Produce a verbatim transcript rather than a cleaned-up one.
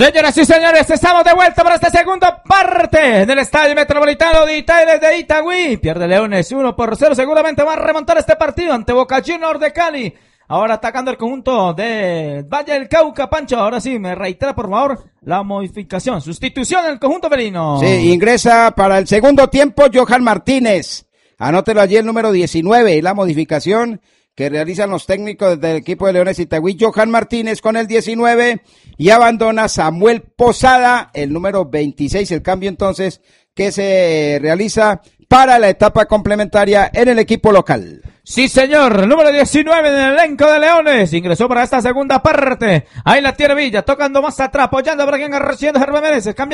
Señoras y señores, estamos de vuelta para esta segunda parte del Estadio Metropolitano de Italia de Itagüí. Pierde Leones uno por cero, seguramente va a remontar este partido ante Boca Juniors de Cali. Ahora atacando el conjunto de Valle del Cauca, Pancho. Ahora sí, me reitera por favor la modificación, sustitución del conjunto felino. Sí, ingresa para el segundo tiempo Johan Martínez. Anótelo allí el número diecinueve, la modificación que realizan los técnicos del equipo de Leones Itagüí. Johan Martínez con el diecinueve y abandona Samuel Posada, el número veintiséis, el cambio entonces que se realiza para la etapa complementaria en el equipo local. Sí, señor, número diecinueve en el elenco de Leones, ingresó para esta segunda parte. Ahí la tiene Villa, tocando más atrás, apoyando para quien recién Germán Méndez, cambia